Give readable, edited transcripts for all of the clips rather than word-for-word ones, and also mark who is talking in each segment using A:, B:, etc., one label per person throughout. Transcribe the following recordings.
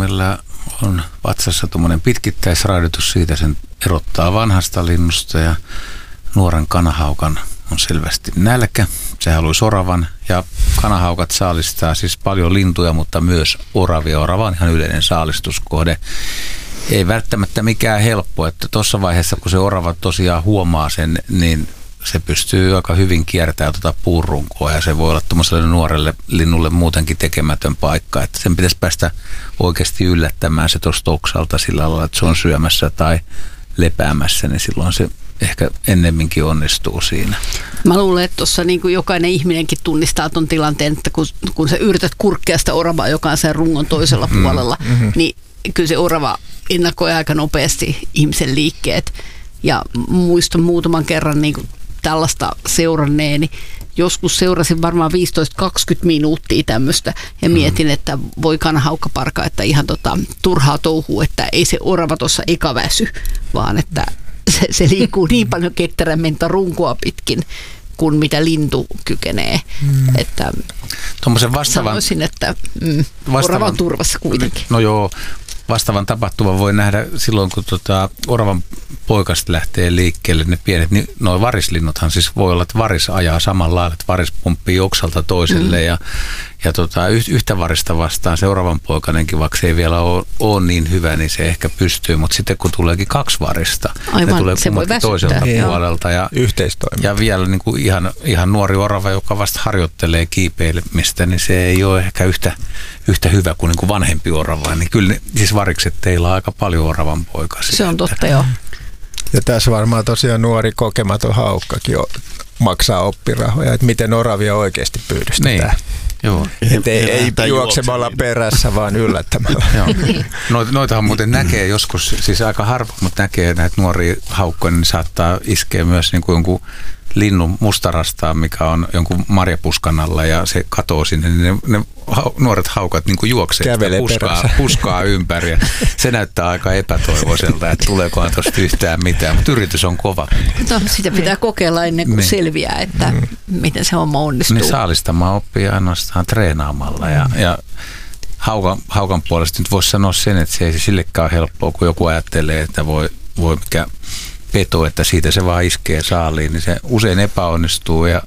A: Siperiankarhumilla on vatsassa tuommoinen pitkittäisraidotus, siitä sen erottaa vanhasta linnusta, ja nuoren kanahaukan on selvästi nälkä. Se haluaisi oravan, ja kanahaukat saalistaa siis paljon lintuja, mutta myös oravia. Orava on ihan yleinen saalistuskohde. Ei välttämättä mikään helppo, että tuossa vaiheessa, kun se orava tosiaan huomaa sen, niin se pystyy aika hyvin kiertämään puurunkoa, ja se voi olla tuollaiselle nuorelle linnulle muutenkin tekemätön paikka, että sen pitäisi päästä oikeasti yllättämään se tuosta oksalta sillä lailla, että se on syömässä tai lepäämässä, niin silloin se ehkä ennemminkin onnistuu siinä.
B: Mä luulen, että tuossa niin kuin jokainen ihminenkin tunnistaa ton tilanteen, että kun sä yrität kurkkea sitä oravaa, joka on sen rungon toisella puolella, niin kyllä se orava ennakoi aika nopeasti ihmisen liikkeet. Ja muistan muutaman kerran niin kuin tällaista seuranneeni. Joskus seurasin varmaan 15-20 minuuttia tämmöistä ja mietin, että voi kanahaukkaparka, että ihan turhaa touhua, että ei se orava tuossa eka väsy, vaan että se liikkuu niin paljon ketterämmin runkoa pitkin kuin mitä lintu kykenee. Että sanoisin, että orava on turvassa kuitenkin.
A: No joo, vastaavan tapahtuman voi nähdä silloin, kun oravan poikasta lähtee liikkeelle, ne pienet, niin nuo varislinnuthan siis voi olla, että varis ajaa samalla lailla, että varis pumppii oksalta toiselle ja yhtä varista vastaan se oravan poikanenkin, vaikka se ei vielä ole niin hyvä, niin se ehkä pystyy, mutta sitten kun tuleekin kaksi varista,
B: aivan,
A: ne tulee kummatkin toiselta puolelta ja vielä niin kuin ihan nuori orava, joka vasta harjoittelee kiipeilemistä, niin se ei ole ehkä yhtä hyvä kuin, vanhempi orava, niin kyllä siis varikset teillä on aika paljon oravan poikasia.
B: Se on totta, joo.
C: Ja tässä varmaan tosiaan nuori kokematon haukkakin maksaa oppirahoja, että miten oravia oikeasti pyydystetään. Niin.
A: Joo.
C: Ei juoksemalla perässä, vaan yllättämällä.
A: Noitahan muuten näkee joskus, siis aika harvoin, mutta näkee näitä nuoria haukkoja, niin saattaa iskeä myös niin kuin jonkun linnun mustarastaan, mikä on jonkun marjapuskan alla, ja se katoo sinne, niin ne nuoret haukat niin kuin juoksee puskaa ympäri. Ja se näyttää aika epätoivoiselta, että tuleekohan tuosta yhtään mitään, mutta yritys on kova.
B: No, sitä pitää kokeilla ennen kuin selviää, että miten se homma onnistuu.
A: Niin saalistamaan oppii ainoastaan treenaamalla, ja haukan puolesta nyt voisi sanoa sen, että se ei sillekään ole helppoa, kun joku ajattelee, että voi mikä peto, että siitä se vaan iskee saaliin, niin se usein epäonnistuu, ja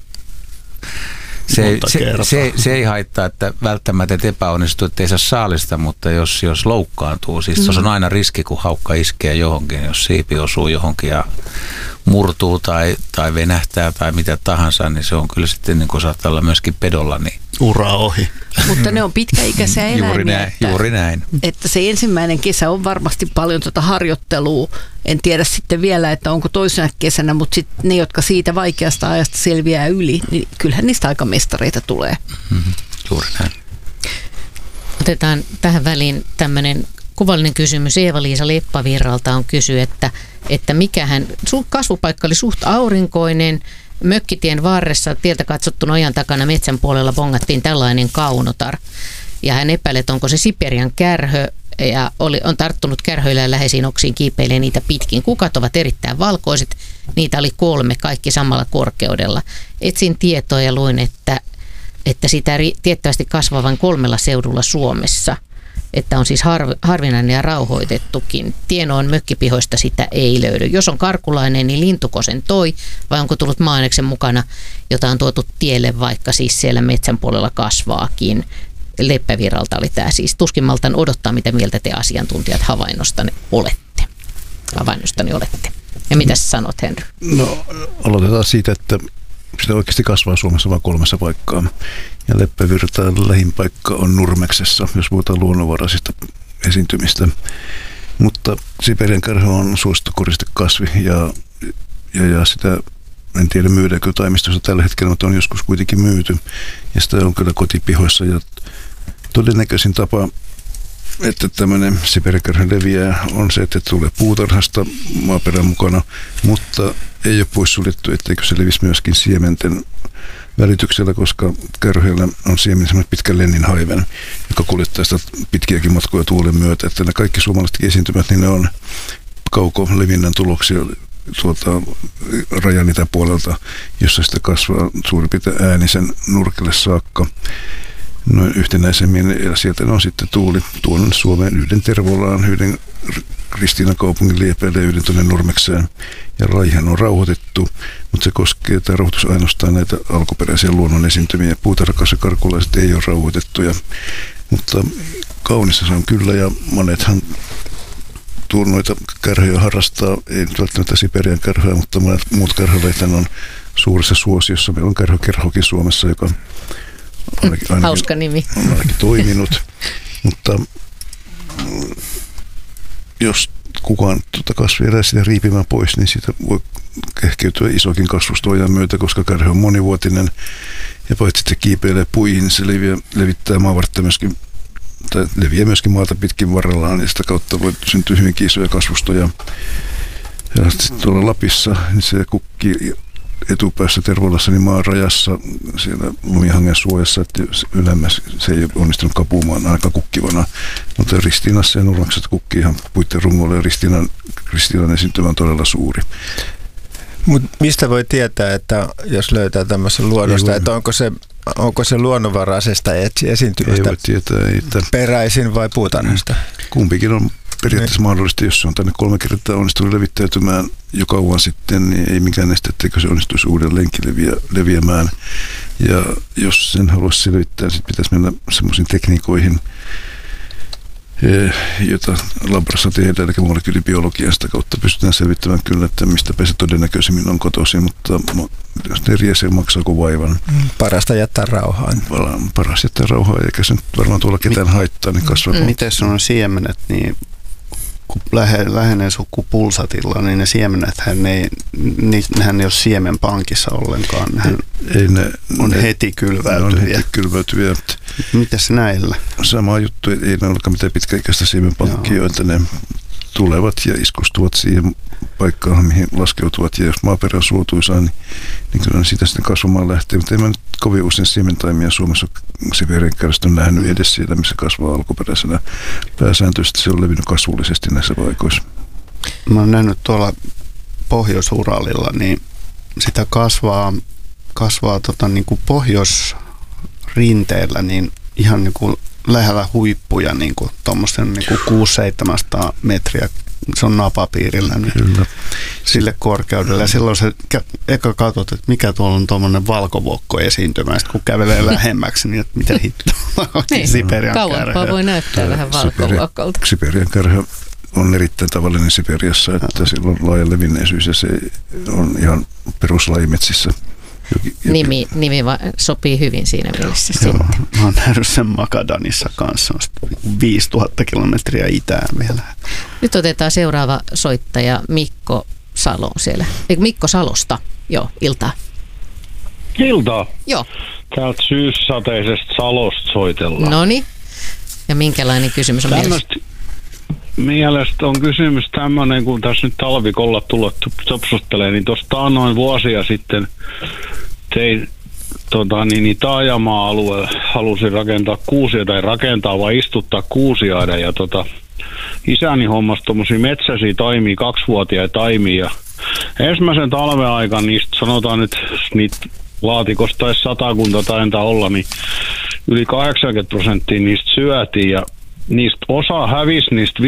A: se ei haittaa, että välttämättä et epäonnistuu, että ei saa saalista, mutta jos loukkaantuu, siis tuossa on aina riski, kun haukka iskee johonkin, jos siipi osuu johonkin ja murtuu tai venähtää tai mitä tahansa, niin se on kyllä sitten, niin kuin saattaa olla myöskin pedolla, niin
D: ura ohi.
B: Mutta ne on pitkäikäisiä eläimiä.
A: Juuri näin.
B: Että se ensimmäinen kesä on varmasti paljon harjoittelua. En tiedä sitten vielä, että onko toisena kesänä, mutta sitten ne, jotka siitä vaikeasta ajasta selviää yli, niin kyllähän niistä aika mestareita tulee.
A: Juuri näin.
E: Otetaan tähän väliin tämmöinen kuvallinen kysymys. Eeva-Liisa Leppävirralta on kysy, että mikähän kasvupaikka oli suht aurinkoinen. Mökkitien varressa tieltä katsottuna ojan takana metsän puolella bongattiin tällainen kaunotar. Ja hän epäilee, että onko se Siperian kärhö, ja on tarttunut kärhöillä ja läheisiin oksiin, kiipeilee niitä pitkin. Kukat ovat erittäin valkoiset, niitä oli 3, kaikki samalla korkeudella. Etsin tietoa ja luin, että sitä tiettävästi kasvaa vain 3 seudulla Suomessa. Että on siis harvinainen ja rauhoitettukin. Tienoon mökkipihoista sitä ei löydy. Jos on karkulainen, niin lintuko sen toi, vai onko tullut maa-aineksen mukana, jota on tuotu tielle, vaikka siis siellä metsän puolella kasvaakin. Leppävirralta oli tämä siis. Tuskin maltan odottaa, mitä mieltä te asiantuntijat havainnostani olette. Ja mitä sanot, Henry?
D: No, aloitetaan siitä, että sitä oikeasti kasvaa Suomessa vain 3 paikkaa. Ja Leppävirtaan lähin paikka on Nurmeksessa, jos puhutaan luonnonvaraisista esiintymistä. Mutta Siperian kärhö on suosittu koristekasvi ja sitä en tiedä myydäänkö taimistossa tällä hetkellä, mutta on joskus kuitenkin myyty. Ja sitä on kyllä kotipihoissa, ja todennäköisin tapa, että tämmöinen Siperian kärhö leviää, on se, että tulee puutarhasta maaperän mukana, mutta ei ole poissuljettu, etteikö se levisi myöskin siementen välityksellä, koska kärhyillä on siemen semmoinen pitkä lenninhaiven, joka kuljettaa sitä pitkiäkin matkoja tuulen myötä. Että nämä kaikki suomalaiset esiintymät, niin ne on kaukolevinnän tuloksia rajan itäpuolelta, jossa sitä kasvaa suurin piirtein äänisen nurkille saakka. noin yhtenäisemmin. Ja sieltä on sitten tuuli tuonne Suomeen yhden Tervolaan, yhden Kristiinan kaupungin liepeille ja yhden tuonne Nurmekseen. Ja Raihan on rauhoitettu, mutta se koskee tämä rauhoitus ainoastaan näitä alkuperäisiä luonnon esiintymiä. Puutarhakas ja karkulaiset ei ole rauhoitettuja, mutta kaunissa se on kyllä ja monethan noita kärhöjä harrastaa, ei nyt välttämättä Siperian kärhöjä, mutta monet muut kärhölajit on suuressa suosiossa. Meillä on kärhökerhokin Suomessa, joka
E: hauska nimi.
D: On ainakin toiminut, mutta jos kukaan kasvia jää sitä riipimään pois, niin siitä voi kehkeytyä isokin kasvustoajan myötä, koska kärhö on monivuotinen ja paitsi että kiipeilee puihin, niin se levittää maavartta myöskin, tai leviää myöskin maata pitkin varrellaan, ja sitä kautta voi syntyä hyvinkin isoja kasvustoja. Ja sitten tuolla Lapissa, niin se kukkii etupäässä Tervolassa, niin maan rajassa, siellä lumihangen suojassa, että ylemmäs se ei ole onnistunut kapumaan aika kukkivana, mutta Ristiinassa ja Nurmeksessa kukkii ihan puitten rungolle, ja Ristiinan esiintymä on todella suuri.
C: Mutta mistä voi tietää, että jos löytää tämmöisen luonnosta, että onko se luonnonvaraisesta esiintymästä peräisin vai puutarhasta?
D: Kumpikin on periaatteessa mahdollista, jos se on tänne 3 kertaa onnistunut levittäytymään jo kauan sitten, niin ei mikään este, etteikö se onnistuisi uudelleenkin leviämään. Ja jos sen haluaisi selvittää, sitten pitäisi mennä semmoisiin tekniikoihin, jota labrassa tehdään, eli molekyylibiologian sitä kautta pystytään selvittämään kyllä, että mistä se todennäköisemmin on kotoisin, mutta jos ne riesee, maksaako vaivan.
C: Parasta jättää rauhaan.
D: Paras jättää rauhaan, eikä se nyt varmaan tuolla ketään haittaa, niin kasvaa.
F: Miten se on siemenet, niin kun lähenee sukupulsatilla, niin ne siemenethän nehän ei ole siemenpankissa ollenkaan. Ne on heti kylväytyviä. Mitäs näillä?
D: Sama juttu, ei ne olekaan mitään pitkäikäistä siemenpankkia, että ne tulevat ja iskustuvat siihen paikkaan, mihin laskeutuvat. Ja jos maaperä on suotuisaa, niin kyllä sitä sitten kasvamaan lähtee. Mutta ei mä nyt kovin usein siementaimia Suomessa Siperian kärjestä on nähnyt edes siitä, missä kasvaa alkuperäisenä. Pääsääntöisesti se on levinnyt kasvullisesti näissä paikoissa.
F: Mä oon nähnyt tuolla Pohjois-Uralilla, niin sitä kasvaa niin kuin pohjoisrinteellä niin ihan niin kuin lähellä huippuja, niin kuin tuommoisen niin kuin 600-700 metriä. Se on napapiirillä niin sille korkeudelle. Ja silloin se eka katsot, että mikä tuolla on tuommoinen valkovokko esiintymä. Sitten kun kävelee lähemmäksi, niin että mitä hittoa
E: niin,
F: Siperian
E: kauempaa voi näyttää vähän valkovokolta.
D: Siperian kärhö on erittäin tavallinen Siperiassa, että sillä on laaja levinneisyys ja se on ihan peruslajimetsissä.
E: Nimi sopii hyvin siinä mielessä sitten.
F: Mä oon nähnyt sen Magadanissa kanssa, 5000 kilometriä itään vielä.
E: Nyt otetaan seuraava soittaja Mikko Salo siellä. Mikko Salosta, joo, iltaa.
G: Iltaa.
E: Joo.
G: Täältä syyssateisesta Salosta soitellaan.
E: Noniin. Ja minkälainen kysymys on
G: mielestä on kysymys tämmöinen, kun tässä nyt talvikolla tullut sopsustelee, niin tuosta noin vuosia sitten tein taajama-alueella halusin rakentaa kuusia tai rakentaa vai istuttaa kuusiaida ja isäni hommasi tuommoisia metsäisiä taimia, 2-vuotiaita taimia ja ensimmäisen talven aikana niistä sanotaan nyt niitä laatikosta tai 100 taitaa olla, niin yli 80% niistä syötiin ja niistä osa hävisi niistä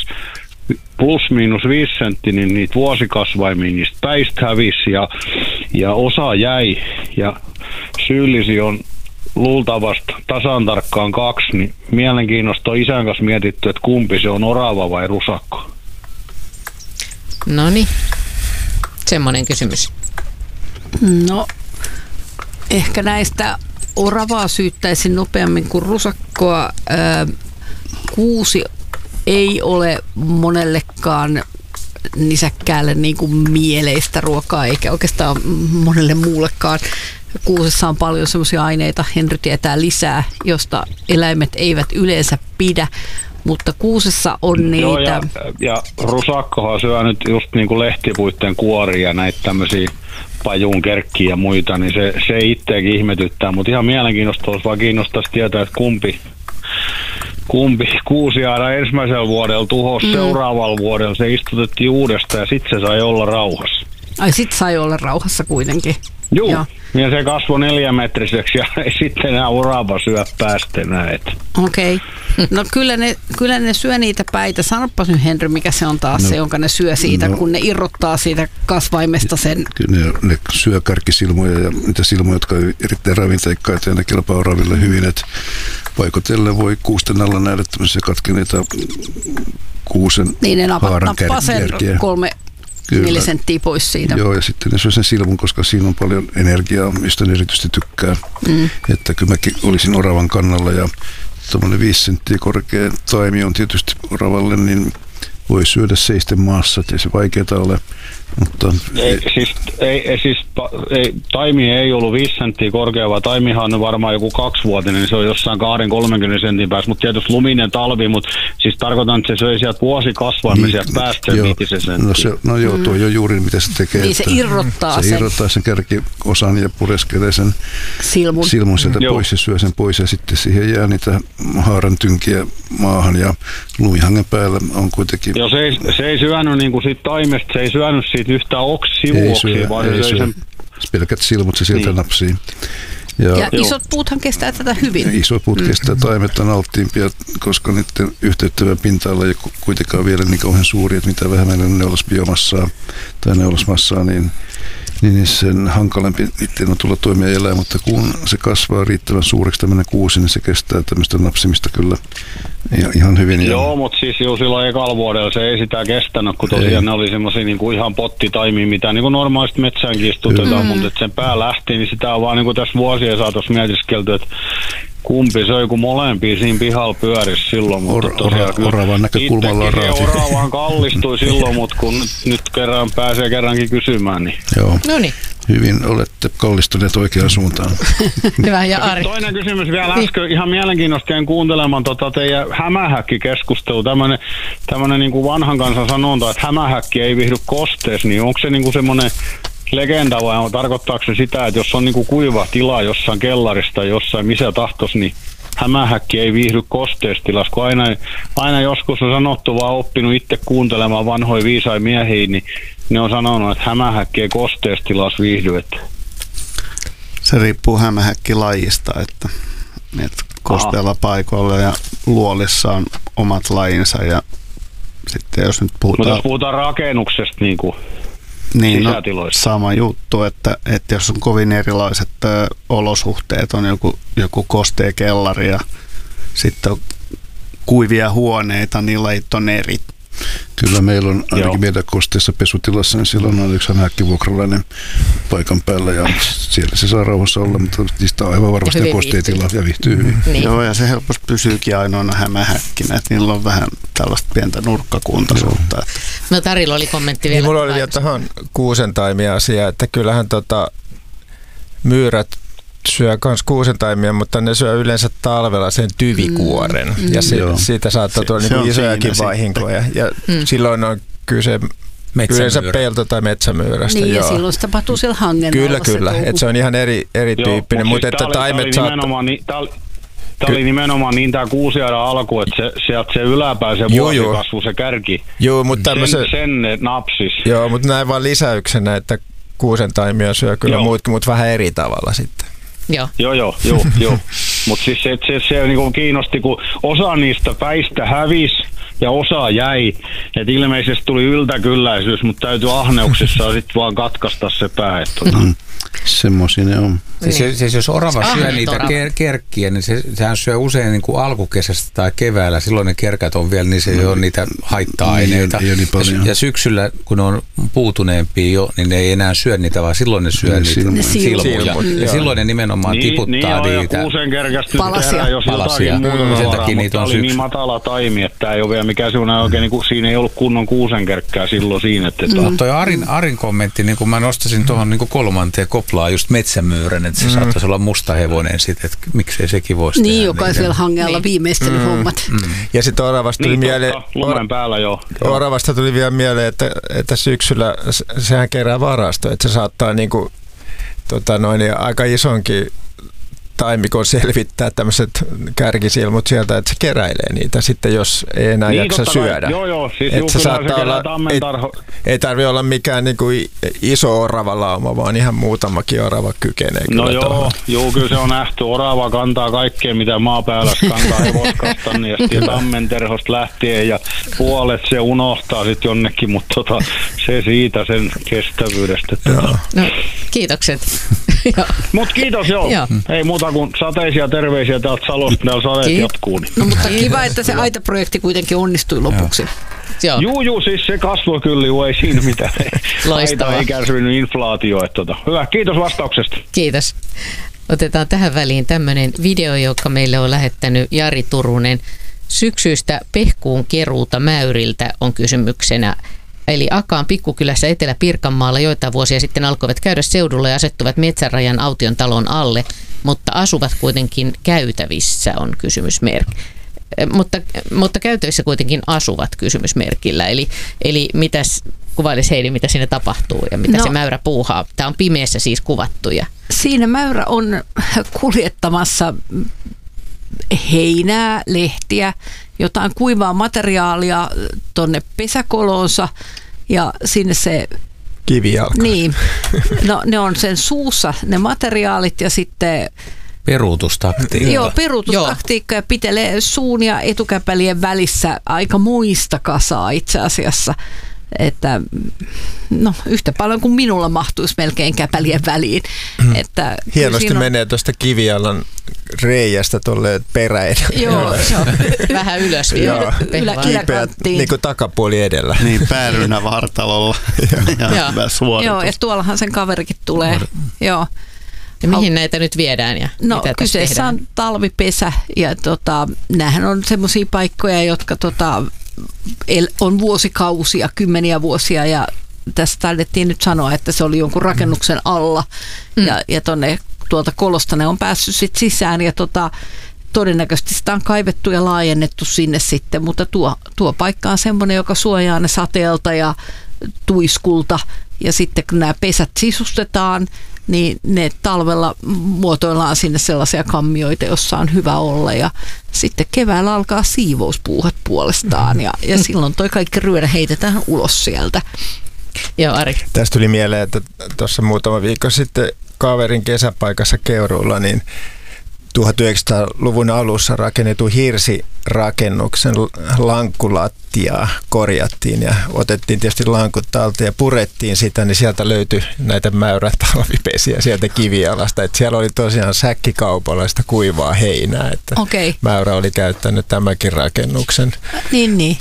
G: 5 sentti, niin niitä vuosikasvaimia niistä päistä hävisi ja osa jäi ja syyllisiä on luultavasti tasan tarkkaan 2, niin mielenkiinnosta on isän kanssa mietitty, että kumpi se on, orava vai rusakko.
E: Noniin, semmoinen kysymys.
B: No, ehkä näistä oravaa syyttäisin nopeammin kuin rusakkoa. Kuusi ei ole monellekaan nisäkkäälle niin kuin mieleistä ruokaa, eikä oikeastaan monelle muullekaan. Kuusessa on paljon semmoisia aineita, Henry tietää lisää, josta eläimet eivät yleensä pidä, mutta kuusessa on niitä.
G: Joo, ja rusakkohan syö nyt just niin kuin lehtipuitten kuoria ja näitä tämmöisiä pajuun kerkkiä ja muita, niin se itseäkin ihmetyttää, mutta ihan mielenkiinnosta olisi vaan kiinnostaisi tietää, että kumpi kuusiaida ensimmäisellä vuodella tuhosi, seuraavalla vuodella se istutettiin uudestaan ja sitten se sai olla rauhassa.
B: Ai sit sai olla rauhassa kuitenkin.
G: Joo, ja se kasvoi 4-metriseksi ja sitten enää orava syö päästä enää.
B: Okei. No kyllä ne syö niitä päitä. Sanopas nyt Henry, mikä se on taas se, jonka ne syö siitä, kun ne irrottaa siitä kasvaimesta sen.
D: Kyllä ne syö kärkisilmoja ja niitä silmoja, jotka ovat erittäin ravinteikkaita ja ne kelpaa oraville hyvin, että paikotellen voi kuusten alla nähdä tämmöisiä katkeneita kuusen haaran kärkiä. 3
B: millisenttiä pois siitä.
D: Joo, ja sitten ne syö sen silmun, koska siinä on paljon energiaa, mistä ne erityisesti tykkää. Että kyllä mäkin olisin oravan kannalla ja tuommoinen 5 senttiä korkea taimi on tietysti oravalle, niin voi syödä seisten maassa, ettei se vaikeaa ole. Mutta
G: taimi ei ollut 5 senttiä korkea, vaan taimihan on varmaan joku 2-vuotinen, niin se on jossain 20-30 sentin päässä, mutta tietysti luminen talvi, mutta siis tarkoitan, että se söi sieltä vuosikasvaimme sieltä päästä 5 senttiä.
D: No joo, tuo on juuri mitä se tekee.
B: Niin se irrottaa sen.
D: Se irrottaa sen kärkiosan ja pureskelee sen silmun sieltä pois ja syö sen pois ja sitten siihen jää niitä haaran tynkiä maahan ja lumihangen päällä on kuitenkin.
G: Joo, se ei syönyt niin kuin siitä taimesta, se ei syönyt siitä yhtään sivuoksia, vaan se söi sen.
D: Pelkät silmut se sieltä napsii.
B: Ja isot puuthan kestää tätä hyvin.
D: Isot puut kestää, taimet on alttiimpia, koska niiden yhteyttävä pinta-ala ei kuitenkaan vielä niin kauhean suuri, että mitä vähemmän neulasbiomassaa tai neulasmassaa, niin sen hankalampi niiden on tulla toimia elää, mutta kun se kasvaa riittävän suureksi tämmöinen kuusi, niin se kestää tämmöistä napsimista kyllä ihan hyvin.
G: Joo, mutta siis jo silloin ekalla vuodella se ei sitä kestänyt, kun tosiaan ne oli semmoisia niin kuin ihan pottitaimia, mitä niin kuin normaalisti metsäänkin istutetaan, mutta että sen pää lähti, niin sitä on vaan niin kuin tässä vuosien saatossa mietiskelty, että kumpi söi, kun molempia siinä pihalla pyörisi silloin.
D: Oravan näkökulmalla on raati.
G: Oravaan kallistui silloin, mutta kun nyt kerran pääsee kerrankin kysymään, niin.
D: Joo. Noniin. Hyvin olette kallistuneet oikeaan suuntaan.
E: Hyvä, ja Ari.
G: Toinen kysymys vielä äsken. Ihan mielenkiintoista jäin kuuntelemaan teidän hämähäkkikeskustelua. Tämmöinen niin kuin vanhan kansan sanonta, että hämähäkki ei viihdy kosteessa, niin onko se niin kuin semmoinen legenda vai tarkoittaako se sitä, että jos on niin kuin kuiva tila jossain kellarista tai jossain missä tahtoisi, niin hämähäkki ei viihdy kosteestilassa, kun aina joskus on sanottu, vaan oppinut itse kuuntelemaan vanhoja viisaita miehiä, niin ne on sanonut, että hämähäkki ei kosteestilassa viihdy. Että.
F: Se riippuu hämähäkkilajista, että kosteella paikoilla ja luolissa on omat lajinsa ja sitten jos nyt puhutaan.
G: Mutta jos puhutaan rakennuksesta niin kuin
F: niin, no, sama juttu, että jos on kovin erilaiset olosuhteet, on joku kostea kellari ja sitten on kuivia huoneita, niin lajit on eri.
D: Kyllä meillä on ainakin meidän kosteessa pesutilassa, niin silloin on yksi hämähäkkivuokralainen paikan päällä ja siellä se saa rauhassa olla, mutta niistä on aivan varmasti kosteetila ja viihtyy hyvin.
F: Niin. Joo, ja se helposti pysyykin ainoana hämähäkkinä, että niillä on vähän tällaista pientä nurkkakuntaisuutta.
E: No Tarilla oli kommentti vielä.
C: Niin, mulla oli vielä tuohon kuusentaimia asiaa, että kyllähän myyrät syö myös kuusentaimia, mutta ne syö yleensä talvella sen tyvikuoren. Ja siitä saattaa tulla niinku isojakin vahinkoja. Ja silloin on kyse yleensä pelto- tai metsämyyrästä.
B: Niin, ja silloin se tapahtuu siellä hangen
C: alla. Kyllä. Että se on ihan erityyppinen. Mutta että taimet
G: Tämä oli nimenomaan niin tämä kuusiaiden alku, että sieltä se yläpää, se vuosikasvu, se kärki,
C: mutta
G: sen ne napsis.
C: Joo, mutta näin vaan lisäyksenä, että kuusentaimia syö kyllä muutkin, mutta vähän eri tavalla sitten.
G: Joo. Mutta siis se niinku kiinnosti, kun osa niistä päistä hävisi ja osa jäi. Et ilmeisesti tuli yltäkylläisyys, mutta täytyy ahneuksissa sitten vaan katkaista se pää.
D: Semmoisia ne on.
A: Siis jos orava syö niitä kerkkiä, niin sehän syö usein niin kuin alkukesästä tai keväällä. Silloin ne kerkät on vielä, niin se ei ole niitä haitta-aineita. Ja syksyllä, kun ne on puutuneempia jo, niin ne ei enää syö niitä, vaan silloin ne syö niitä silmuja. Ja silloin ne nimenomaan tiputtaa niitä
B: palasia.
A: Sen takia niitä on
G: oli niin matala taimi, että tämä ei ole vielä mikään sellainen oikein, niin kuin, siinä ei ollut kunnon kuusenkerkkää silloin siinä.
A: Toi Arin kommentti, niin kun mä nostasin tuohon niin kolmanteen koplaan just metsämyyrän, että se saattaisi olla musta hevonen sitten, että miksei sekin voisi tehdä.
B: Niin, jokaisella hangella viimeistelyhommat.
C: Ja sitten oravasta tuli mieleen, oravasta tuli vielä mieleen, että syksyllä sehän kerää varastoa, että se saattaa niinku, aika isonkin taimikon selvittää tämmöiset kärkisilmut sieltä, että se keräilee niitä sitten, jos ei enää jaksa syödä.
G: Joo, siis
C: että se saattaa olla, ei tarvitse olla mikään niin kuin iso oravalauma, vaan ihan muutamakin orava kykenee.
G: No joo, kyllä se on nähty. Orava kantaa kaikkea, mitä maapäällä kantaa hevoskasta, niin ja sitten tammenterhosta lähtien ja puolet se unohtaa sitten jonnekin, mutta se siitä sen kestävyydestä.
E: No, kiitokset.
G: Mutta kiitos joo. Ei muuta kuin sateisia terveisiä täältä Salosta, täällä sateet jatkuu. Niin.
B: No mutta kiva, että se aitaprojekti kuitenkin onnistui lopuksi.
G: Joo, siis se kasvoi kyllä, ei siinä mitään.
E: Loistavaa.
G: Aita ei kärsinyt inflaatio. Hyvä, kiitos vastauksesta.
E: Kiitos. Otetaan tähän väliin tämmöinen video, joka meille on lähettänyt Jari Turunen. Syksyistä pehkuun keruuta Mäyriltä on kysymyksenä. Eli Akaan pikkukylässä Etelä-Pirkanmaalla joitain vuosia sitten alkoivat käydä seudulla ja asettuvat Metsänrajan Aution talon alle, mutta asuvat kuitenkin käytävissä on kysymysmerkki. Mutta käytävissä kuitenkin asuvat kysymysmerkillä. Eli mitäs, kuvailisi Heidi, mitä siinä tapahtuu ja mitä se mäyrä puuhaa. Tämä on pimeässä siis kuvattu.
B: Siinä mäyrä on kuljettamassa heinää, lehtiä, jotain kuivaa materiaalia tonne pesäkoloonsa ja sinne se
C: kivijalka.
B: Niin, no ne on sen suussa ne materiaalit ja sitten
A: peruutustaktiikka.
B: Joo, peruutustaktiikka ja pitelee suun ja etukäpälien välissä aika muista kasaa itse asiassa. Että no yhtä paljon kuin minulla mahtuisi melkein käpälien väliin. Että
C: hienosti menee tuosta kivijalan reiästä tuolle perään.
B: Joo.
E: Vähän ylös.
C: Kipeät niin kuin takapuoli edellä.
F: Niin, päärynä vartalolla. Ja hyvä suoritus.
B: Joo, ja tuollahan sen kaverikin tulee. Joo.
E: Ja mihin näitä nyt viedään ja
B: no,
E: mitä
B: kyseessä tehdään? On talvipesä ja näähän on semmoisia paikkoja, jotka on vuosikausia, kymmeniä vuosia ja tässä taidettiin nyt sanoa, että se oli jonkun rakennuksen alla ja tuolta kolosta ne on päässyt sit sisään ja todennäköisesti sitä on kaivettu ja laajennettu sinne sitten, mutta tuo paikka on semmoinen, joka suojaa ne sateelta ja tuiskulta ja sitten kun nämä pesät sisustetaan, niin ne talvella muotoillaan sinne sellaisia kammioita, jossa on hyvä olla ja sitten keväällä alkaa siivouspuuhat puolestaan ja silloin toi kaikki ryödä heitetään ulos sieltä.
E: Joo, Ari.
C: Tästä tuli mieleen, että tuossa muutama viikko sitten kaverin kesäpaikassa Keuruulla, niin 1900-luvun alussa rakennetun hirsirakennuksen lankkulattiaa korjattiin ja otettiin tietysti lankut talteen ja purettiin sitä, niin sieltä löytyi näitä mäyrätalvipesiä sieltä kivijalasta. Että siellä oli tosiaan säkkikaupalla sitä kuivaa heinää, että mäyrä oli käyttänyt tämänkin rakennuksen.
B: Niin.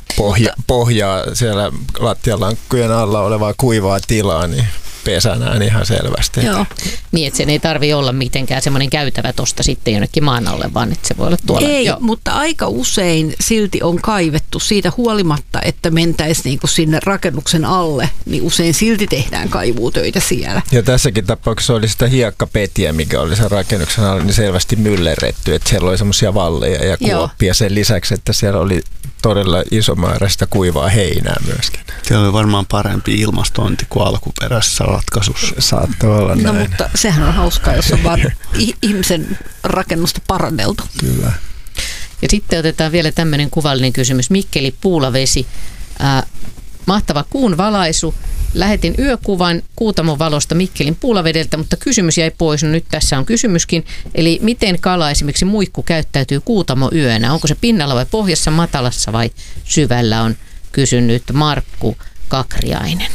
C: Pohjaa siellä lattialankkujen alla olevaa kuivaa tilaa, niin pesänään ihan selvästi.
E: Joo. Niin, että sen ei tarvitse olla mitenkään semmoinen käytävä tuosta sitten jonnekin maan alle, vaan että se voi olla tuolla.
B: Ei, mutta aika usein silti on kaivettu siitä huolimatta, että mentäisiin niinku sinne rakennuksen alle, niin usein silti tehdään kaivuutöitä siellä.
C: Ja tässäkin tapauksessa oli sitä hiekkapetiä, mikä oli sen rakennuksen alla, niin selvästi myllerretty, että siellä oli semmoisia valleja ja kuoppia sen lisäksi, että siellä oli todella iso määrä sitä kuivaa heinää myöskin.
F: Siellä oli varmaan parempi ilmastointi kuin alkuperäisessä ratkaisussa.
C: Saattaa olla näin.
B: No mutta sehän on hauskaa, jos on vaan ihmisen rakennusta paranneltu.
C: Kyllä.
E: Ja sitten otetaan vielä tämmöinen kuvallinen kysymys. Mikkeli Puulavesi. Mahtava kuun valaisu. Lähetin yökuvan Kuutamon valosta Mikkelin Puulavedeltä, mutta kysymys jäi pois. No nyt tässä on kysymyskin. Eli miten kala, esimerkiksi muikku, käyttäytyy Kuutamo yönä? Onko se pinnalla vai pohjassa, matalassa vai syvällä, on kysynyt Markku Kakriainen.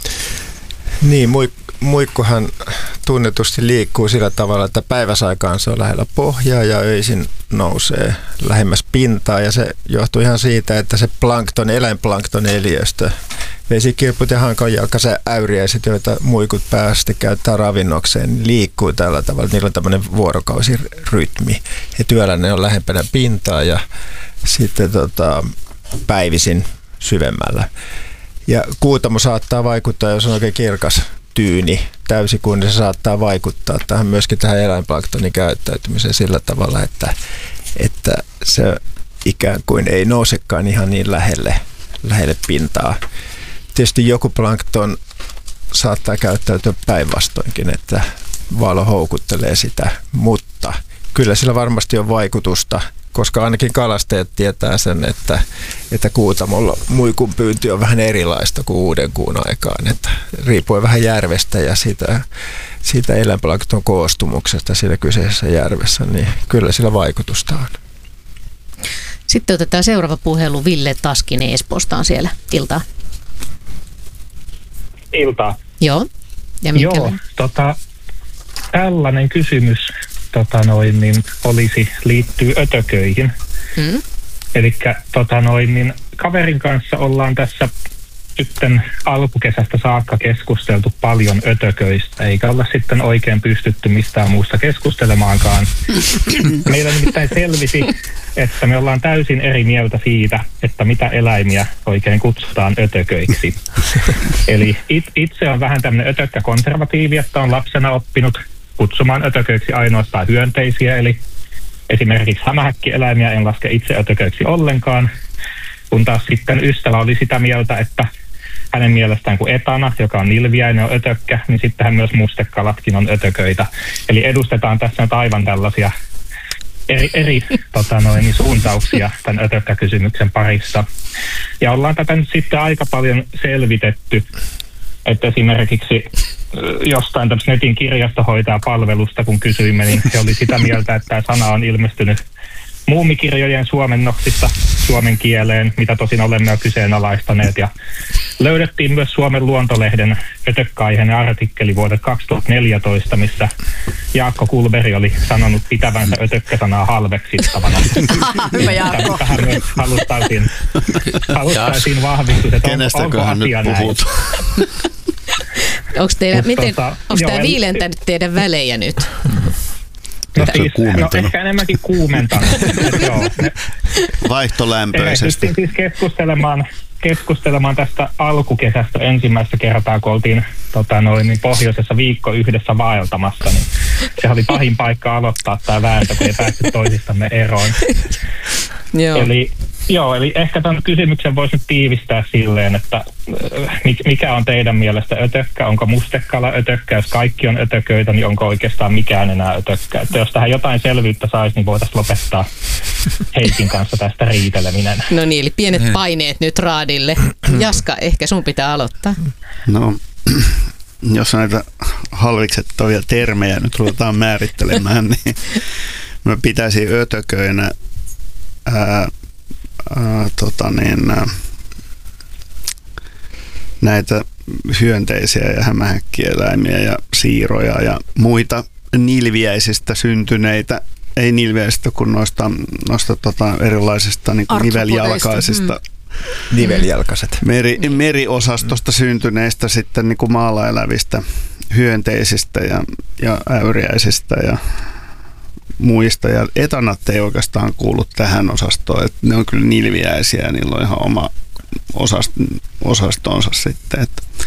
C: Niin, muikkuhan tunnetusti liikkuu sillä tavalla, että päiväsaikaan se on lähellä pohjaa ja öisin nousee lähemmäs pintaa. Ja se johtuu ihan siitä, että se eläinplankton eliöstö, vesikirput ja hankanjalkaiset äyriäiset, joita muikut päästä käyttää ravinnokseen, niin liikkuu tällä tavalla. Niillä on tämmöinen vuorokausirytmi. Ja työllä ne on lähempänä pintaa ja sitten päivisin syvemmällä. Ja Kuutamo saattaa vaikuttaa, jos on oikein kirkas tyyni täysikuun, niin se saattaa vaikuttaa myöskin tähän eläinplanktonin käyttäytymiseen sillä tavalla, että se ikään kuin ei nousekaan ihan niin lähelle pintaa. Tietysti joku plankton saattaa käyttäytyä päinvastoinkin, että valo houkuttelee sitä, mutta mutta kyllä sillä varmasti on vaikutusta, koska ainakin kalastajat tietää sen, että kuutamolla muikun pyynti on vähän erilaista kuin uuden kuun aikaan. Että riippuen vähän järvestä ja siitä eläinplankton koostumuksesta siinä kyseisessä järvessä, niin kyllä sillä vaikutusta on.
E: Sitten otetaan seuraava puhelu. Ville Taskinen Espoosta on siellä. Iltaa.
H: Iltaa.
E: Joo. Ja
H: Joo, tällainen kysymys liittyy ötököihin. Elikkä kaverin kanssa ollaan tässä sitten alkukesästä saakka keskusteltu paljon ötököistä, eikä olla sitten oikein pystytty mistään muusta keskustelemaankaan. Meillä nimittäin selvisi, että me ollaan täysin eri mieltä siitä, että mitä eläimiä oikein kutsutaan ötököiksi. Eli itse on vähän tämmöinen ötökkäkonservatiivi, että on lapsena oppinut kutsumaan ötököiksi ainoastaan hyönteisiä, eli esimerkiksi hämähäkkieläimiä en laske itse ötököiksi ollenkaan, kun taas sitten ystävä oli sitä mieltä, että hänen mielestään kuin etana, joka on nilviäinen, on ötökkä, niin sittenhän myös mustekalatkin on ötököitä. Eli edustetaan tässä nyt aivan tällaisia eri suuntauksia tämän ötökkäkysymyksen parissa. Ja ollaan tätä nyt sitten aika paljon selvitetty, että esimerkiksi jostain tämmöistä netin kirjastohoitajapalvelusta, kun kysyimme, niin he oli sitä mieltä, että tämä sana on ilmestynyt muumikirjojen suomennoksista suomen kieleen, mitä tosin olemme jo kyseenalaistaneet. Ja löydettiin myös Suomen Luontolehden ötökkäaiheinen artikkeli vuodelta 2014, missä Jaakko Kulberi oli sanonut pitävänsä ötökkäsanaa halveksittavana.
B: Hyvä Jaakko.
H: Tähän myös haluttaisiin vahvistua, että onko asia näin.
E: Onko tämä viilentänyt teidän välejä nyt?
H: No ehkä enemmänkin kuumentanut.
F: Vaihtolämpöisesti.
H: Siis keskustelemaan tästä alkukesästä ensimmäistä kertaa, kun oltiin pohjoisessa viikko yhdessä vaeltamassa, niin se oli pahin paikka aloittaa tämä vääntö, kun ei päästy toisistamme eroon. Eli ehkä tämän kysymyksen voisi nyt tiivistää silleen, että mikä on teidän mielestä ötökkä? Onko mustekala ötökkä? Jos kaikki on ötököitä, niin onko oikeastaan mikään enää ötökkä? Että jos tähän jotain selvyyttä saisi, niin voitaisiin lopettaa Heikin kanssa tästä riiteleminen.
E: No niin, eli pienet paineet nyt raadille. Jaska, ehkä sun pitää aloittaa.
F: No, jos näitä halviksettavia termejä nyt ruvetaan määrittelemään, niin mä pitäisin ötököinä näitä hyönteisiä ja hämähäkkieläimiä ja siiroja ja muita nilviäisistä syntyneitä, ei nilviäisistä kuin noista erilaisista niin kuin niveljalkaisista.
C: Niveljalkaiset.
F: Meriosastosta syntyneistä sitten niin kuin maalla elävistä hyönteisistä ja äyriäisistä ja muista. Ja etanat ei oikeastaan kuulu tähän osastoon. Että ne on kyllä nilviäisiä ja niillä on ihan oma osastonsa sitten.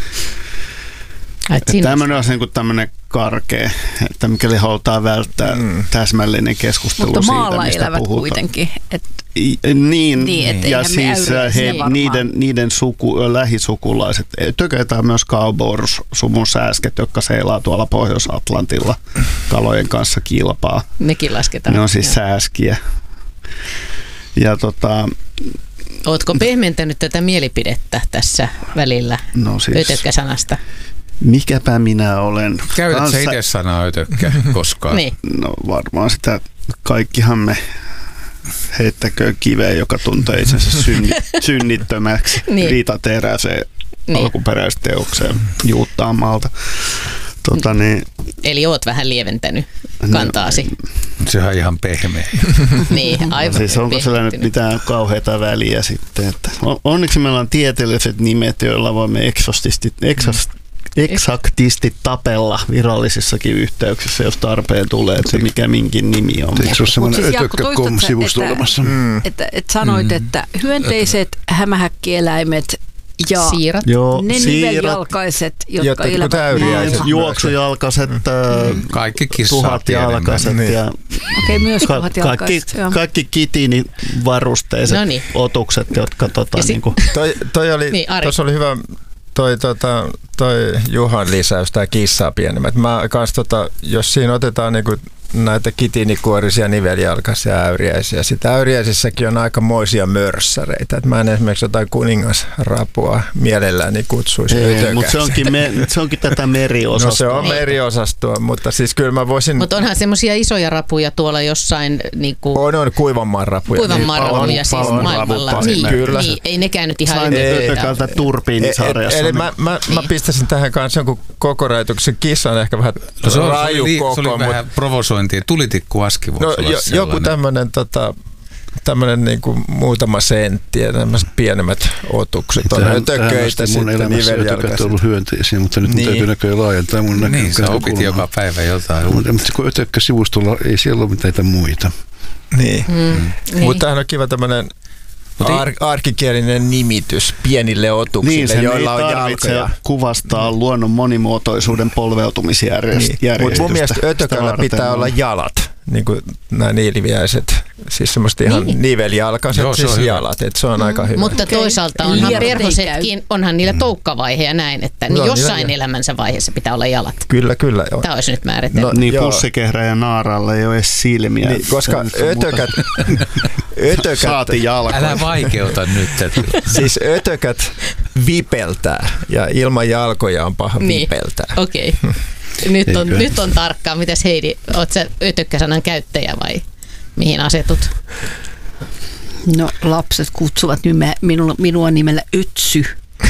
F: Tämmöinen on niin kuin tämmöinen karkea, että mikäli halutaan välttää täsmällinen keskustelu
B: mutta
F: siitä,
B: maalla
F: mistä
B: elävät
F: puhutaan.
B: Kuitenkin.
F: Niin, ja siis niiden lähisukulaiset. Tökötään myös Cowboys-suvun sääsket, jotka seilaa tuolla Pohjois-Atlantilla kalojen kanssa kilpaa.
E: Nekin lasketaan.
F: Ne on siis sääskiä. Ja
E: ootko pehmentänyt tätä mielipidettä tässä välillä ötökkäsanasta?
F: Mikäpä minä olen.
A: Käytät sä itse sanaa ötökkä koskaan?
E: Niin.
F: No varmaan sitä, kaikkihan me heittäköön kiveen, joka tuntee itsensä synnittömäksi, niin. Viitateräseen alkuperäisteokseen Juuttaamalta.
E: Eli oot vähän lieventänyt kantaasi.
A: Sehän on ihan pehmeä.
E: Niin, aivan.
F: Siis onko sillä nyt mitään kauheata väliä sitten? Että onneksi meillä on tieteelliset nimet, joilla voimme eksaktisti tapella virallisissakin yhteyksissä, jos tarpeen tulee, että mikä minkin nimi on.
D: Eikö se ole semmoinen ötökkä.com-sivusto olemassa?
B: Että sanoit, että hyönteiset hämähäkkieläimet ja
E: siirat.
B: Ne niveljalkaiset, jotka elävät
F: juoksujalkaiset,
A: kaikki
F: tuhatjalkaiset ja
B: myös tuhatjalkaiset.
F: Kaikki kitinivarusteiset otukset, jotka
C: tuossa oli hyvä toi Juhan lisäys, tämä kissaa pienemmät. Mä kans jos siinä otetaan niinku näitä kitiinikuorisia nivelijalkaisia äyriäisiä. Sitä äyriäisissäkin on aikamoisia mörssäreitä. Et mä en esimerkiksi jotain kuningasrapua mielelläni kutsuisi ötökäksi.
F: Mutta se onkin tätä meriosastoa.
C: No se on meriosastoa, mutta siis kyllä mä voisin...
E: Mutta onhan semmoisia isoja rapuja tuolla jossain... Niinku...
C: On kuivanmaan rapuja.
E: Kuivanmaan rapuja siis maailmalla. Niin, ei nekään nyt ihan...
F: Sain ötökältä turbiinisarjassa.
C: Eli mä pistäisin tähän kanssa jonkun kokorajoituksen. Kissa on ehkä vähän raju koko.
A: Se oli vähän provosointia. Tulitikkuaski voisi olla sellainen.
C: Joku tämmöinen niinku muutama sentti ja tämmöiset pienemmät otukset on ötököitä.
D: Mun elämässä ötökät on ollut hyönteisiä, mutta nyt mun täytyy näköjään laajentaa mun näkökulmaa.
A: Niin, sä opit joka päivä jotain.
D: Mutta kun ötökkäsivustolla ei siellä ole mitään muita.
C: Niin. Mutta tämähän on kiva tämmöinen arkikielinen nimitys pienille otuksille,
F: niin,
C: joilla on jalkoja.
F: Kuvastaa luonnon monimuotoisuuden polveutumisjärjestystä.
C: Mutta mun mielestä ötökällä pitää olla jalat, niin kuin nämä niiliviäiset, siis semmoista ihan nivelijalkaiset siis jalat, että se on aika hyvä.
E: Mutta toisaalta onhan perhosetkin, onhan niillä toukkavaihe ja näin, että niin jossain elämänsä vaiheessa pitää olla jalat.
C: Kyllä, joo.
E: Tämä olisi nyt määritelty.
F: No, niin pussikehräjä ja naaralla ei ole edes silmiä.
C: Niin, koska ötökät
F: saati jalkoja.
A: Älä vaikeuta nyt.
C: Siis ötökät vipeltää ja ilman jalkoja on paha vipeltää.
E: Okei. Nyt on tarkkaa. Mitäs Heidi, oot sä ötökkäsanan käyttäjä vai mihin asetut?
B: No lapset kutsuvat minua nimellä Ötsy.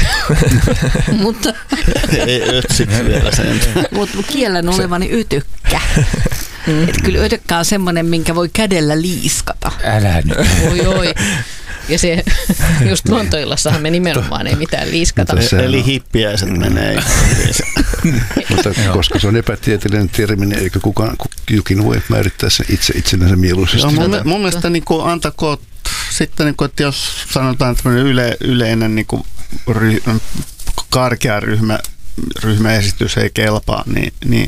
B: Mutta
F: ei ötsi vielä sen.
B: Mutta kiellän olevani ötökkä. Et kyllä ötökkä on semmoinen, minkä voi kädellä liiskata.
A: Älä nyt.
E: Oi. Ja se, just luontoillassahan me nimenomaan ei mitään liiskata.
F: Eli hippiäiset menee.
D: Mutta koska se on epätieteellinen termi, niin eikö kukin voi määrittää sen itsenänsä mieluisesti.
F: Mun mielestä niin antakoot sitten, niin kuin, että jos sanotaan tämmöinen yleinen niin kuin karkea ryhmäesitys ei kelpaa, niin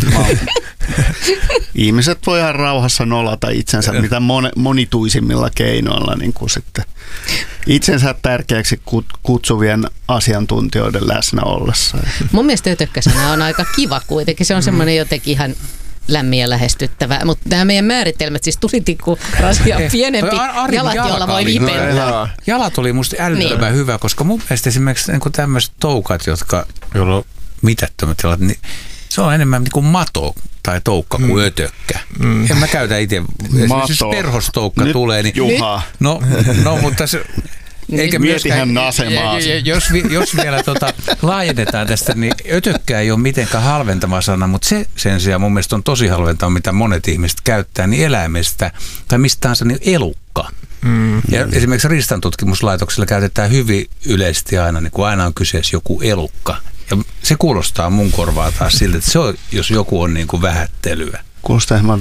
F: ihmiset voi ihan rauhassa nolata itsensä mitä monituisimmilla keinoilla niin kuin sitten itsensä tärkeäksi kutsuvien asiantuntijoiden läsnä ollessa.
E: Mun mielestä ötökkäsana on aika kiva kuitenkin. Se on semmoinen jotenkin ihan lämmin ja lähestyttävä. Mutta nämä meidän määritelmät, siis tulitikkurasi on pienempi, jalat, joilla voi vipellä.
A: Jalat oli musta älyttömän hyvä, koska mun mielestä esimerkiksi niin tämmöiset toukat, joilla on mitättömät jalat, niin se on enemmän niin kuin mato tai toukka kuin ötökkä. En mä käytä itse. Esimerkiksi jos perhostoukka tulee, niin...
F: Juha.
A: No mutta se... Eikä
F: mietihän asemaa.
A: Jos vielä laajennetaan tästä, niin ötökkä ei ole mitenkään halventava sana, mutta se sen sijaan mun mielestä on tosi halventava, mitä monet ihmiset käyttää, niin eläimestä tai mistään niin elukka. Ja esimerkiksi Riistantutkimuslaitoksella käytetään hyvin yleisesti aina, niin kun aina on kyseessä joku elukka. Ja se kuulostaa mun korvaa taas siltä, että se on, jos joku on niin kuin vähättelyä.
F: Kuulostaa ihan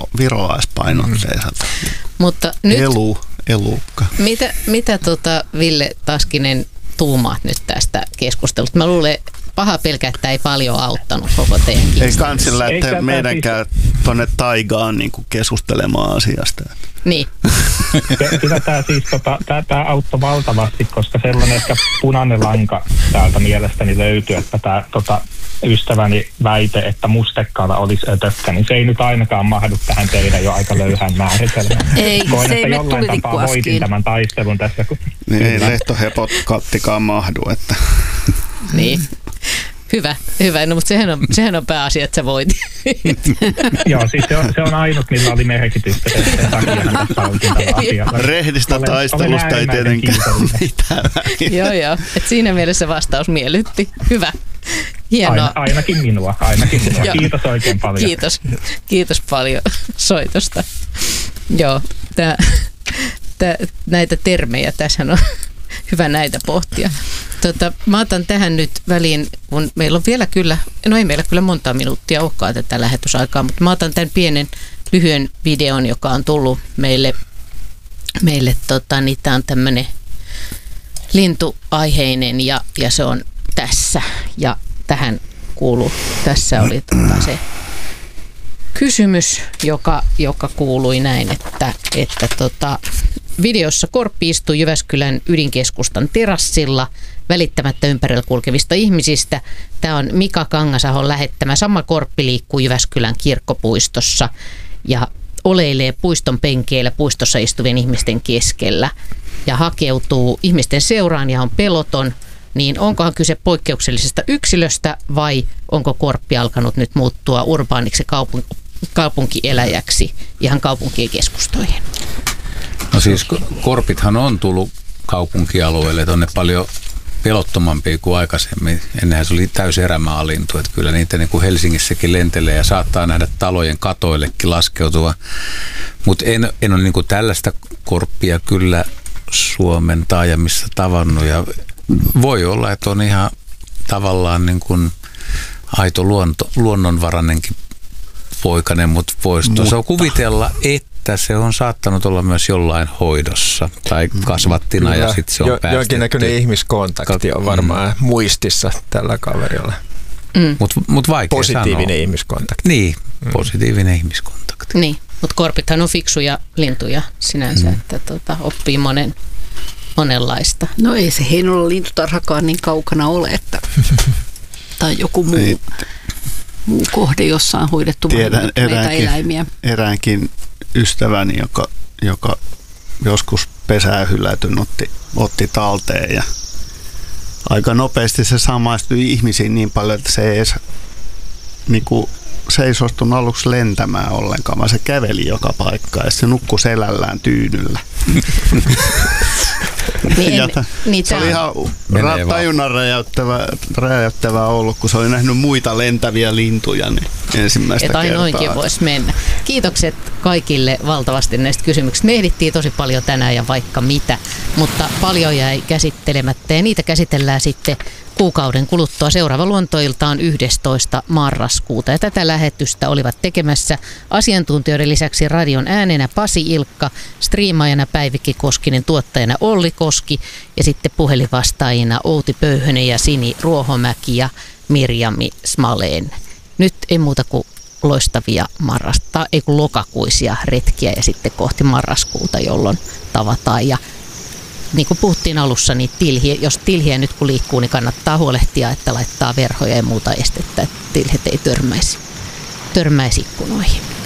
F: virolaispainotteiselta.
E: Mutta nyt...
F: Elukka.
E: Mitä Ville Taskinen tuumaat nyt tästä keskustelusta? Mä luulen, paha pelkää, että ei paljon auttanut koko teidän kiinnostus.
F: Ei kansilla lähteä meidänkään tuonne taigaan niin kuin keskustelemaan asiasta.
E: Niin.
H: Kyllä tämä auttoi valtavasti, koska sellainen ehkä punainen lanka täältä mielestäni löytyy, että tämä ystäväni väite, että mustekala olisi ötökkä, niin se ei nyt ainakaan mahdu tähän teidän jo aika löyhään määritelmään.
B: Ei,
H: koen,
B: se ei mene
H: tulitikkuaskiin. Voitin tämän taistelun tässä.
F: Niin ei lehtohepot kattikaan mahdu. Että.
E: Niin. Hyvä. No, mutta sehän on pääasia, että sä voit.
H: Joo, siis se on ainut, millä oli merkitystä. Sen takia tässä oltiin tällä asialla.
F: Rehdistä taistelusta ei tietenkään mitään.
E: Joo. Et siinä mielessä vastaus miellytti. Hyvä. Hienoa.
H: Ainakin minua. Kiitos oikein paljon.
E: Kiitos paljon soitosta. Joo, näitä termejä tässä on hyvä näitä pohtia. Mä otan tähän nyt väliin, kun meillä on vielä kyllä, no ei meillä kyllä monta minuuttia olekaan tätä lähetysaikaa, mutta mä otan tämän pienen lyhyen videon, joka on tullut meille niin tämä on tämmöinen lintuaiheinen ja se on tässä ja tähän kuuluu, tässä oli se kysymys, joka kuului näin, että videossa korppi istui Jyväskylän ydinkeskustan terassilla välittämättä ympärillä kulkevista ihmisistä. Tämä on Mika Kangasahon lähettämä. Sama korppi liikkuu Jyväskylän kirkkopuistossa ja oleilee puiston penkeillä puistossa istuvien ihmisten keskellä ja hakeutuu ihmisten seuraan ja on peloton. Niin onkohan kyse poikkeuksellisesta yksilöstä vai onko korppi alkanut nyt muuttua urbaaniksi kaupunkieläjäksi ihan kaupunkien keskustoihin?
A: No siis korpithan on tullut kaupunkialueelle, että on ne paljon pelottomampia kuin aikaisemmin. Ennenhän se oli täysin erämaalintu, että kyllä niitä niin kuin Helsingissäkin lentelee ja saattaa nähdä talojen katoillekin laskeutua. Mutta en ole niin kuin tällaista korppia kyllä Suomen taajamissa tavannut ja voi olla, että on ihan tavallaan niin kuin aito luonnonvarainenkin poikainen, mutta voisi tuossa kuvitella, että se on saattanut olla myös jollain hoidossa tai kasvattina ja sitten se on päästetty.
C: Jonkinnäköinen ihmiskontakti on varmaan muistissa tällä kaverilla.
A: Mut vaikea
C: positiivinen
A: sanoa.
C: Ihmiskontakti.
A: Niin, positiivinen ihmiskontakti.
E: Niin, mutta korpithan on fiksuja lintuja sinänsä, että oppii monenlaista.
B: No ei se Heinolan lintutarhakaan niin kaukana ole, että tai joku muu kohde, jossa on hoidettu näitä eläimiä.
F: Eräänkin ystäväni, joka joskus pesää hylätyn otti talteen ja aika nopeasti se samaistui ihmisiin niin paljon, että se ei suostunut aluksi lentämään ollenkaan, vaan se käveli joka paikkaan ja se nukkui selällään tyynyllä.
B: Niin
F: se oli ihan tajunnan räjäyttävää ollut, kun se oli nähnyt muita lentäviä lintuja niin ensimmäistä kertaa.
E: Että noinkin voisi mennä. Kiitokset kaikille valtavasti näistä kysymyksistä. Me ehdittiin tosi paljon tänään ja vaikka mitä, mutta paljon jäi käsittelemättä ja niitä käsitellään sitten kuukauden kuluttua. Seuraava luontoilta on 11. marraskuuta ja tätä lähetystä olivat tekemässä asiantuntijoiden lisäksi radion äänenä Pasi Ilkka, striimaajana Päivikki Koskinen, tuottajana Olli Koski ja sitten puhelinvastaajina Outi Pöyhönen ja Sini Ruohomäki Mirjami Smaleen. Nyt ei muuta kuin loistavia lokakuisia retkiä ja sitten kohti marraskuuta, jolloin tavataan. Ja niin kuin puhuttiin alussa, niin jos tilhiä nyt kun liikkuu, niin kannattaa huolehtia, että laittaa verhoja ja muuta estettä, että tilhet ei törmäisi ikkunoihin.